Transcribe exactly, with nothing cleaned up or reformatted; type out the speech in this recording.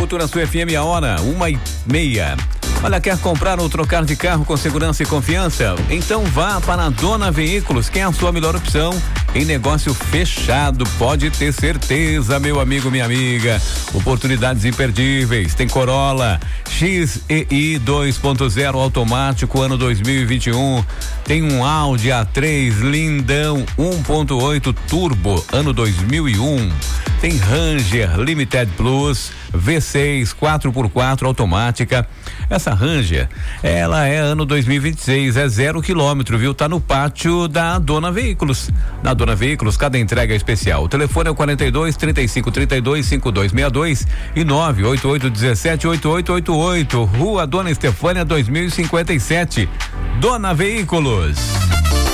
Futura Sul F M, a hora, uma e meia. Olha, quer comprar ou trocar de carro com segurança e confiança? Então vá para a Dona Veículos, que é a sua melhor opção em negócio fechado, pode ter certeza, meu amigo, minha amiga. Oportunidades imperdíveis. Tem Corolla X E I dois ponto zero automático ano dois mil e vinte e um. Tem um Audi A três lindão um ponto oito turbo ano dois mil e um. Tem Ranger Limited Plus V seis quatro por quatro automática. Essa Ranger, ela é ano dois mil e vinte e seis, é zero quilômetro, viu? Tá no pátio da Dona Veículos. Na Dona Veículos, cada entrega é especial. O telefone é o quarenta e dois, trinta e cinco, trinta e dois, cinquenta e dois sessenta e dois e nove oito oito um sete, oito oito oito oito. Rua Dona Estefânia dois mil e cinquenta e sete. Dona Veículos.